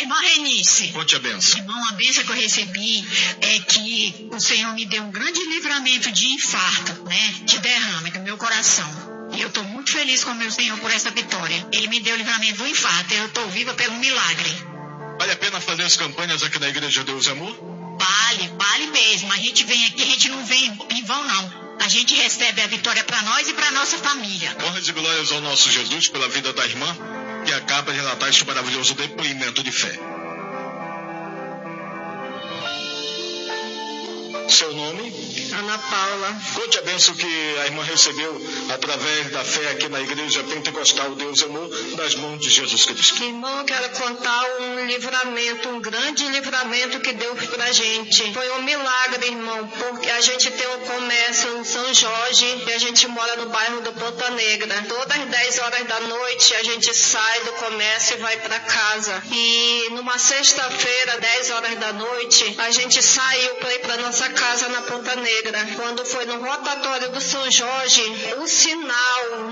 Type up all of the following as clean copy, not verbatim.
Irmã Renice. Conte a benção. Irmão, a benção que eu recebi é que o Senhor me deu um grande livramento de infarto, né? De derrame do meu coração. E eu estou muito feliz com o meu Senhor por essa vitória. Ele me deu o livramento do infarto. Eu estou viva pelo milagre. Vale a pena fazer as campanhas aqui na Igreja Deus e Amor? Vale mesmo. A gente vem aqui, a gente não vem em vão, não. A gente recebe a vitória para nós e para nossa família. Honras e glórias ao nosso Jesus pela vida da irmã, que acaba de relatar este maravilhoso depoimento de fé. Seu nome? Ana Paula. Conte a bênção que a irmã recebeu através da fé aqui na Igreja Pentecostal Deus e Amor, das mãos de Jesus Cristo. Irmão, eu quero contar um livramento, um grande livramento que Deus pra gente. Foi um milagre, irmão, porque a gente tem um comércio em São Jorge e a gente mora no bairro do Ponta Negra. Todas as 10 horas da noite a gente sai do comércio e vai pra casa. E numa sexta-feira, 10 horas da noite, a gente saiu pra ir pra nossa casa na Ponta Negra. Quando foi no rotatório do São Jorge, o sinal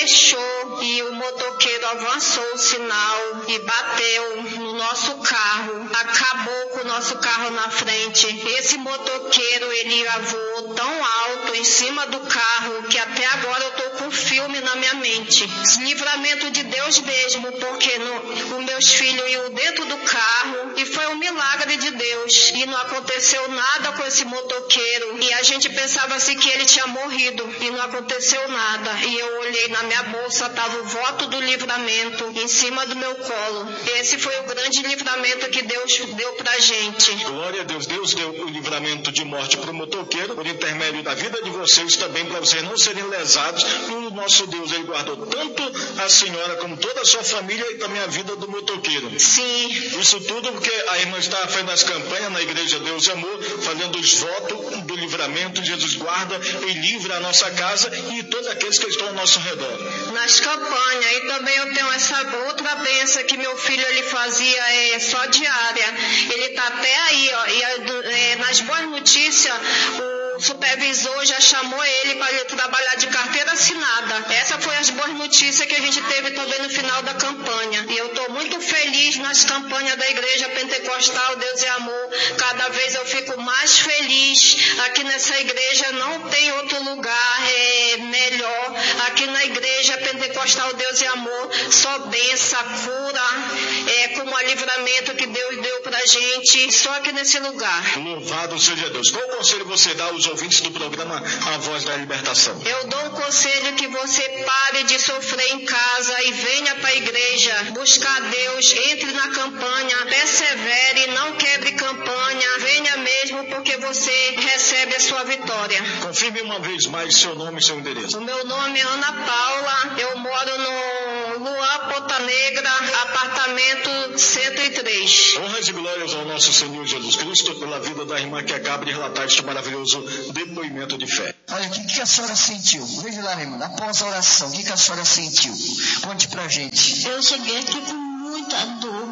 fechou e o motoqueiro avançou o sinal e bateu no nosso carro, acabou com o nosso carro na frente. Esse motoqueiro, ele voou tão alto em cima do carro que até agora eu tô com filme na minha mente. Livramento de Deus mesmo, porque os meus filhos iam dentro do carro e foi um milagre de Deus. E não aconteceu nada com esse motoqueiro. E a gente pensava assim que ele tinha morrido e não aconteceu nada. E eu olhei na minha bolsa, estava o voto do livramento em cima do meu colo. Esse foi o grande livramento que Deus deu pra gente. Glória a Deus. Deus deu o livramento de morte para o motoqueiro, por intermédio da vida de vocês também, para vocês não serem lesados. E o nosso Deus, ele guardou tanto a senhora como toda a sua família e também a vida do motoqueiro. Sim. Isso tudo porque a irmã está fazendo as campanhas na Igreja Deus e Amor, fazendo os votos do livramento. Jesus guarda e livra a nossa casa e todos aqueles que estão ao nosso redor. Nas campanhas. E também eu tenho essa outra bênção que meu filho ele fazia só diária. Ele está até aí, ó. E nas boas notícias, o supervisor já chamou ele para ele trabalhar de carteira assinada. Essa foi as boas notícias que a gente teve também no final da campanha. E eu estou muito feliz nas campanhas da Igreja Pentecostal Deus e Amor. Cada vez eu fico mais feliz. Aqui nessa igreja não tem outro lugar melhor. Aqui na Igreja Pentecostal Deus e Amor, só benção, cura, como a livramento que Deus deu pra gente, só aqui nesse lugar. Louvado seja Deus. Qual conselho você dá aos ouvintes do programa A Voz da Libertação? Eu dou um conselho que você pare de sofrer em casa e venha para a igreja buscar Deus, entre na campanha, persevere, não quebre campanha, venha mesmo porque você recebe a sua vitória. Confirme uma vez mais seu nome e seu endereço. O meu nome é Ana Paula, eu moro no Luan Ponta Negra, apartamento 103. Honras e glórias ao nosso Senhor Jesus Cristo pela vida da irmã que acaba de relatar este maravilhoso depoimento de fé. Olha, o que a senhora sentiu? Veja lá, irmã, após a oração, o que a senhora sentiu? Conte pra gente. Eu cheguei aqui com muita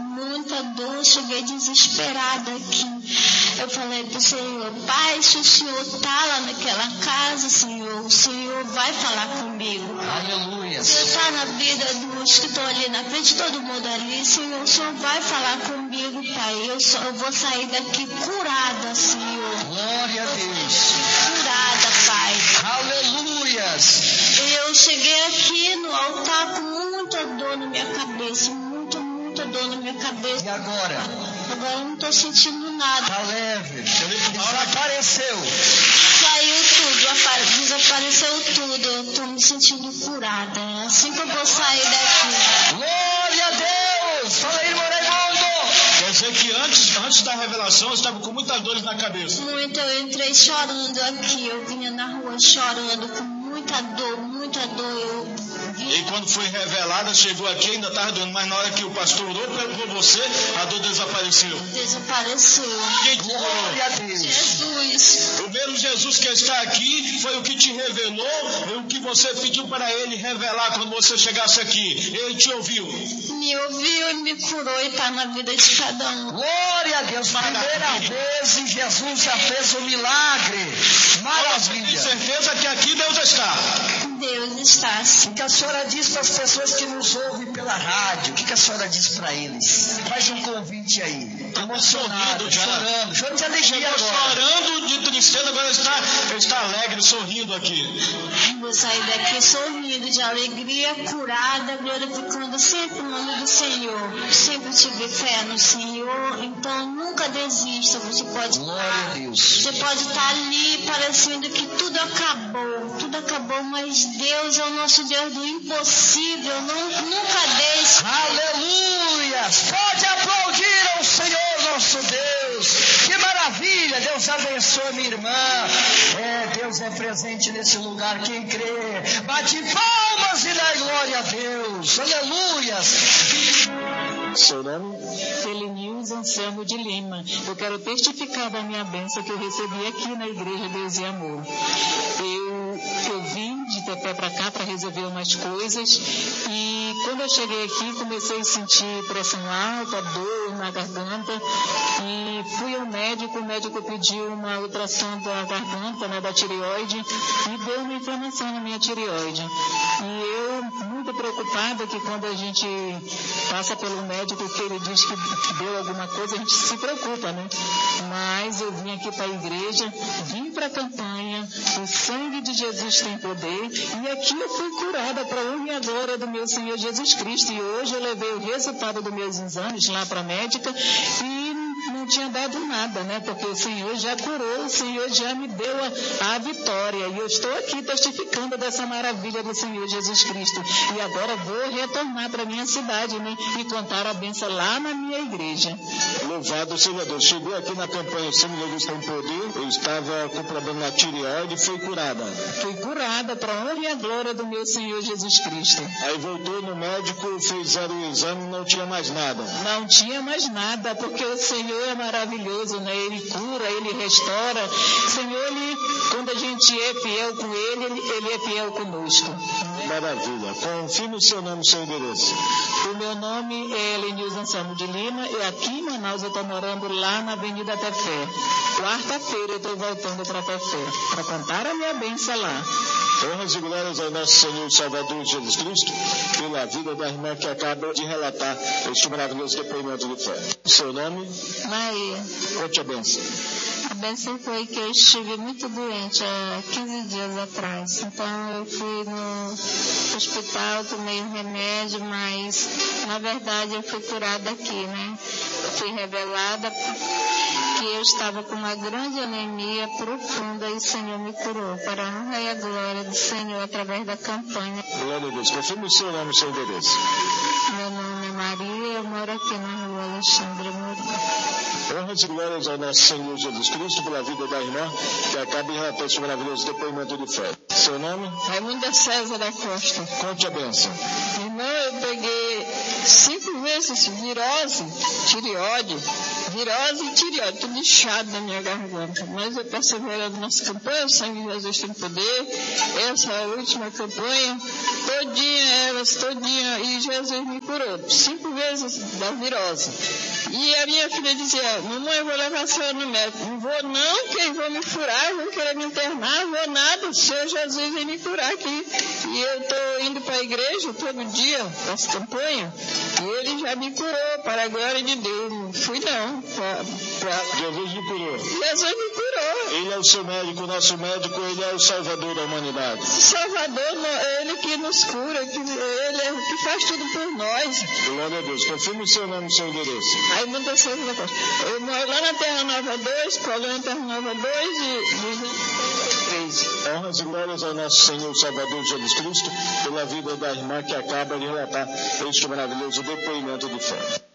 dor, cheguei desesperada aqui. Eu falei pro Senhor, Pai, se o Senhor está lá naquela casa, Senhor, o Senhor vai falar comigo. Aleluia. O Senhor está na vida dos que estão ali na frente, todo mundo ali, Senhor, o Senhor vai falar comigo, Pai. Eu vou sair daqui curada, Senhor. Glória a Deus. Curada, Pai. Aleluias. E eu cheguei aqui no altar com muita dor na minha cabeça, muita dor na minha cabeça. E agora? Agora eu não estou sentindo nada. Tá leve. Desapareceu. Saiu tudo, desapareceu tudo. Eu estou me sentindo curada. É assim que eu vou sair daqui. Glória a Deus. Fala aí, irmão Raimundo. Quer dizer que antes da revelação eu estava com muitas dores na cabeça. Muito, eu entrei chorando aqui. Eu vinha na rua chorando com muita dor. E quando foi revelada, chegou aqui, ainda estava doendo, mas na hora que o pastor orou por você, a dor desapareceu. Desapareceu. Glória a Deus. Jesus. O mesmo Jesus que está aqui foi o que te revelou, o que você pediu para ele revelar quando você chegasse aqui. Ele te ouviu. Me ouviu e me curou e está na vida de cada um. Glória a Deus. Primeira vez Jesus já fez um milagre. Maravilha. Tenho certeza que aqui Deus está. Deus está assim. O que a senhora diz para as pessoas que nos ouvem pela rádio? O que a senhora diz para eles? Faz um convite aí. Emocionado, chorando. Chorando de alegria agora. Chorando de tristeza, agora está alegre, sorrindo aqui. Vou sair daqui sorrindo de alegria, curada, glorificando sempre o nome do Senhor. Sempre tive fé no Senhor, então nunca desista. Você pode estar ali parecendo que tudo acabou, mas Deus é o nosso Deus do impossível, nunca deixe. Aleluia! Pode aplaudir ao Senhor nosso Deus. Que maravilha! Deus abençoe minha irmã. Deus é presente nesse lugar. Quem crê, bate palmas e dá glória a Deus. Aleluia! Seu nome? Elenilza Anselmo de Lima. Eu quero testificar da minha bênção que eu recebi aqui na Igreja Deus e Amor. Eu vim de Tefé para cá para resolver umas coisas e quando eu cheguei aqui comecei a sentir pressão alta, dor na garganta e fui ao médico, o médico pediu uma ultrassom da garganta, né, da tireoide e deu uma inflamação na minha tireoide. E eu, muito preocupada que quando a gente passa pelo médico que ele diz que deu alguma coisa, a gente se preocupa, né? Mas eu vim aqui para a igreja, vim para a campanha, o sangue de Jesus tem poder e aqui eu fui curada para a honra e a glória do meu Senhor Jesus Cristo. E hoje eu levei o resultado dos meus exames lá para a médica e não tinha dado nada, né? Porque o Senhor já curou, o Senhor já me deu a vitória. E eu estou aqui testificando dessa maravilha do Senhor Jesus Cristo. E agora vou retornar para minha cidade, né? E contar a bênção lá na minha igreja. Louvado seja Deus. Chegou aqui na campanha Senhor Jesus tem poder. Eu estava com problema na tireoide e foi curada. Fui curada para a honra e a glória do meu Senhor Jesus Cristo. Aí voltou no médico, fez o exame, não tinha mais nada. Não tinha mais nada, porque o Senhor é maravilhoso, né? Ele cura, Ele restaura. O Senhor, quando a gente é fiel com Ele é fiel conosco. Maravilha. Confirme o seu nome e seu endereço. O meu nome é Elenilza Anselmo de Lima. Eu aqui em Manaus, eu estou morando lá na Avenida Tefé. Quarta-feira eu estou voltando para Tefé, para contar a minha bênção lá. Honras e glórias ao nosso Senhor e Salvador Jesus Cristo, pela vida da irmã que acaba de relatar este maravilhoso depoimento de fé. Seu nome? Maria. Conte a bênção. A bênção foi que eu estive muito doente há 15 dias atrás. Então eu fui no hospital, tomei um remédio, mas na verdade eu fui curada aqui, né? Fui revelada que eu estava com uma grande anemia profunda e o Senhor me curou para a honra e a glória do Senhor através da campanha. Glória a Deus. Confirme o seu nome e seu endereço. Meu nome é Maria, eu moro aqui na rua Alexandre Moura. Honras e glórias ao nosso Senhor Jesus Cristo pela vida da irmã que acaba de relatar esse maravilhoso depoimento de fé. Seu nome? Raimunda César da Costa. Conte a bênção. Irmã, eu peguei 5 vezes virose, tireoide, tudo inchado na minha garganta. Mas eu perseverando nessa campanha, o sangue de Jesus tem poder. Essa é a última campanha, todinha, e Jesus me curou 5 vezes da virose. E a minha filha dizia, mamãe, eu vou levar a senhora no médico. Não vou não, que eles vão me furar, vão querer me internar, não vou nada, o Senhor Jesus vem me curar aqui. E eu estou indo para a igreja todo dia, nessa campanha, e ele já me curou, para a glória de Deus. Não fui não. Jesus me curou. Jesus me curou. Ele é o seu médico, o nosso médico, ele é o Salvador da humanidade. O Salvador, ele que nos cura, ele é o que faz tudo por nós. Glória a Deus. Confirme o seu nome e seu endereço. Raimunda César da Costa. Eu moro lá na Terra Nova 2, Colônia Terra Nova 2 e 233. Honras e glórias ao nosso Senhor Salvador Jesus Cristo pela vida da irmã que acaba de relatar este maravilhoso depoimento de fé.